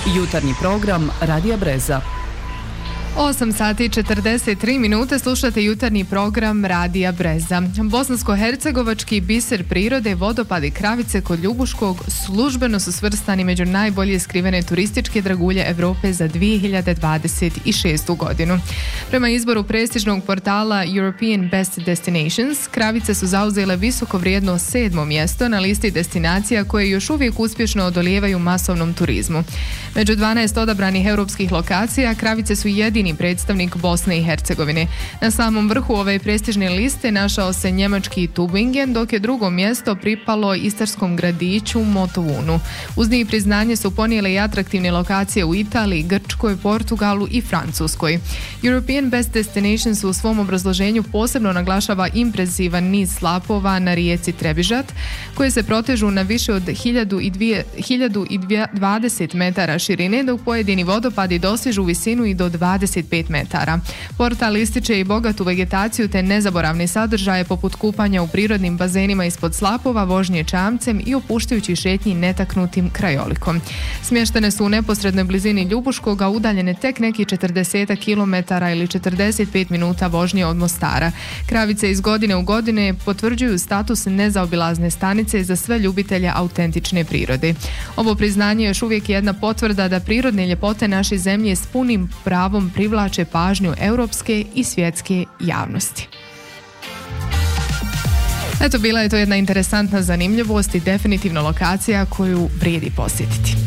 Jutarnji program Radija Breza. 8 sati i 43 minute slušate jutarnji program Radija Breza. Bosansko-hercegovački biser prirode, vodopadi Kravice kod Ljubuškog službeno su svrstani među najbolje skrivene turističke dragulje Evrope za 2026. godinu. Prema izboru prestižnog portala European Best Destinations, Kravice su zauzele visoko vrijedno 7. mjesto na listi destinacija koje još uvijek uspješno odolijevaju masovnom turizmu. Među 12 odabranih europskih lokacija, Kravice su jedini predstavnik Bosne i Hercegovine. Na samom vrhu ove prestižne liste našao se njemački Tübingen, dok je drugo mjesto pripalo istarskom gradiću Motovunu. Uz njih priznanje su ponijele i atraktivne lokacije u Italiji, Grčkoj, Portugalu i Francuskoj. European Best Destinations u svom obrazloženju posebno naglašava impresivan niz slapova na rijeci Trebižat, koje se protežu na više od 1020 metara širine, dok pojedini vodopadi dostižu visinu i do 25 metara. Portal ističe i bogatu vegetaciju te nezaboravne sadržaje poput kupanja u prirodnim bazenima ispod slapova, vožnje čamcem i opuštajući šetnji netaknutim krajolikom. Smještene su u neposrednoj blizini Ljubuškoga, udaljene tek neki 40 km ili 45 minuta vožnje od Mostara. Kravice iz godine u godine potvrđuju status nezaobilazne stanice za sve ljubitelje autentične prirode. Ovo priznanje još uvijek je jedna potvrda da prirodne ljepote naše zemlje s punim pravom privlače pažnju europske i svjetske javnosti. Eto, bila je to jedna interesantna zanimljivost i definitivno lokacija koju vrijedi posjetiti.